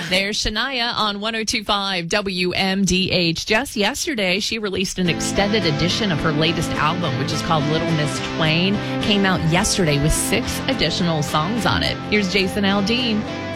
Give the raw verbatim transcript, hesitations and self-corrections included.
There's Shania on one oh two point five W M D H. Just yesterday, she released an extended edition of her latest album, which is called Little Miss Twain. Came out yesterday with six additional songs on it. Here's Jason Aldean.